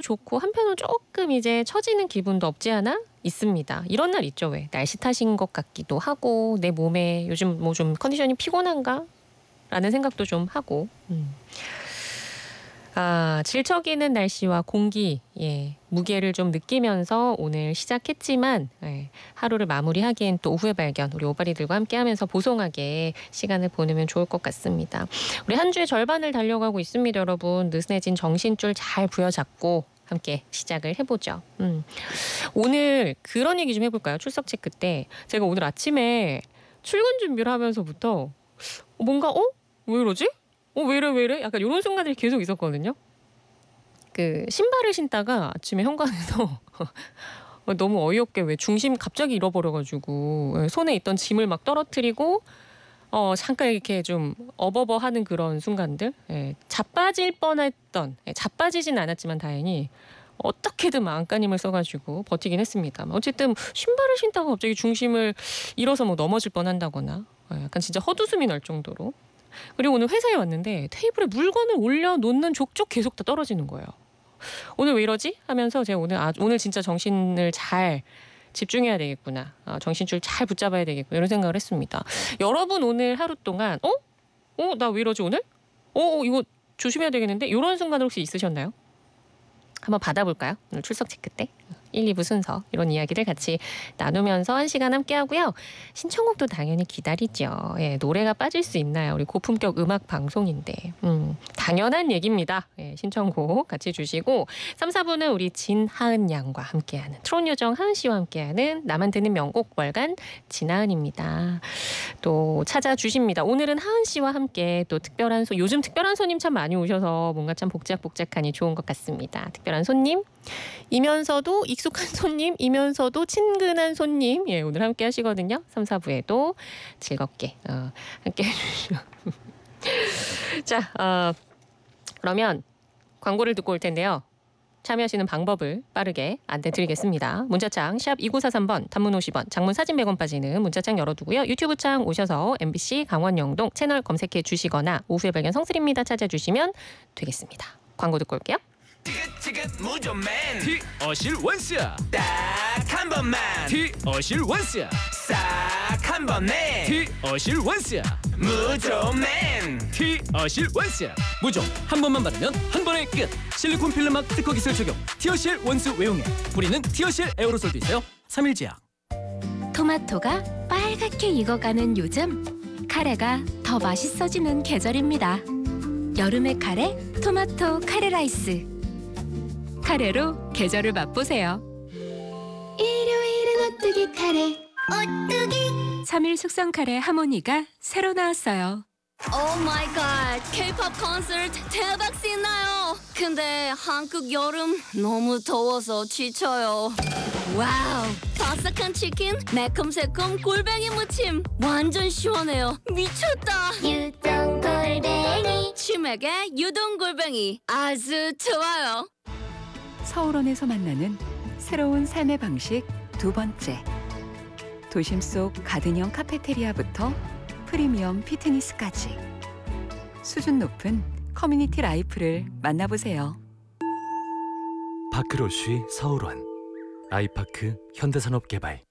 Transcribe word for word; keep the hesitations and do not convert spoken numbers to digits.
좋고 한편으로 조금 이제 처지는 기분도 없지 않아 있습니다. 이런 날 있죠. 왜 날씨 탓인 것 같기도 하고 내 몸에 요즘 뭐 좀 컨디션이 피곤한가? 라는 생각도 좀 하고 음. 아, 질척이는 날씨와 공기, 예, 무게를 좀 느끼면서 오늘 시작했지만 예, 하루를 마무리하기엔 또 오후의 발견 우리 오바리들과 함께하면서 보송하게 시간을 보내면 좋을 것 같습니다. 우리 한 주의 절반을 달려가고 있습니다, 여러분. 느슨해진 정신줄 잘 부여잡고 함께 시작을 해보죠. 음. 오늘 그런 얘기 좀 해볼까요? 출석 체크 때 제가 오늘 아침에 출근 준비를 하면서부터 뭔가 어? 왜 이러지? 어, 왜 이래 왜 이래? 약간 이런 순간들이 계속 있었거든요. 그 신발을 신다가 아침에 현관에서 너무 어이없게 왜 중심 갑자기 잃어버려가지고 손에 있던 짐을 막 떨어뜨리고 어 잠깐 이렇게 좀 어버버하는 그런 순간들. 예, 자빠질 뻔했던 예, 자빠지진 않았지만 다행히 어떻게든 막 안간힘을 써가지고 버티긴 했습니다. 어쨌든 신발을 신다가 갑자기 중심을 잃어서 뭐 넘어질 뻔한다거나 예, 약간 진짜 헛웃음이 날 정도로. 그리고 오늘 회사에 왔는데 테이블에 물건을 올려놓는 족족 계속 다 떨어지는 거예요. 오늘 왜 이러지? 하면서 제가 오늘 아, 오늘 진짜 정신을 잘 집중해야 되겠구나. 아, 정신줄 잘 붙잡아야 되겠구나. 이런 생각을 했습니다. 여러분 오늘 하루 동안 어? 어? 나 왜 이러지 오늘? 어? 어 이거 조심해야 되겠는데? 이런 순간 혹시 있으셨나요? 한번 받아볼까요? 오늘 출석 체크 때 일, 이 부 순서 이런 이야기를 같이 나누면서 한 시간 함께 하고요. 신청곡도 당연히 기다리죠. 예, 노래가 빠질 수 있나요? 우리 고품격 음악 방송인데 음, 당연한 얘기입니다. 예, 신청곡 같이 주시고 삼, 사 부는 우리 진하은 양과 함께하는 트롯 요정 하은 씨와 함께하는 나만 듣는 명곡 월간 진하은입니다. 또 찾아주십니다. 오늘은 하은 씨와 함께 또 특별한 손 요즘 특별한 손님 참 많이 오셔서 뭔가 참 복작복작하니 좋은 것 같습니다. 특별한 손님 이면서도 익숙한 손님이면서도 친근한 손님 예 오늘 함께 하시거든요. 삼, 사 부에도 즐겁게 어, 함께 해주시죠. 자 어, 그러면 광고를 듣고 올 텐데요. 참여하시는 방법을 빠르게 안내 드리겠습니다. 문자창 샵 이구사삼 번 단문 오십 원 장문 사진 백 원 빠지는 문자창 열어두고요. 유튜브 창 오셔서 엠비씨 강원 영동 채널 검색해 주시거나 오후의 발견 성슬입니다 찾아주시면 되겠습니다. 광고 듣고 올게요. 티긋티긋 무조맨 티어실 원스야 딱 한 번만 티어실 원스야 싹 한 번에 티어실 원스야 무조맨 티어실 원스야 무조 한 번만 바르면 한 번에 끝 실리콘 필름막 특허 기술 적용 티어실 원스 외용액 뿌리는 티어실 에어로솔도 있어요. 삼일제약 토마토가 빨갛게 익어가는 요즘 카레가 더 맛있어지는 계절입니다. 여름의 카레 토마토 카레 라이스 카레로 계절을 맛보세요. 일요일은 오뚜기 카레 오뚜기 삼 일 숙성 카레 하모니가 새로 나왔어요. 오 마이 갓, K-팝 콘서트 대박 신나요. 근데 한국 여름 너무 더워서 지쳐요. 와우, 바삭한 치킨, 매콤새콤 골뱅이 무침 완전 시원해요. 미쳤다. 유동 골뱅이 치맥에 유동 골뱅이 아주 좋아요. 서울원에서 만나는 새로운 삶의 방식 두 번째. 도심 속 가든형 카페테리아부터 프리미엄 피트니스까지 수준 높은 커뮤니티 라이프를 만나보세요. 파크로쉬 서울원 아이파크 현대산업개발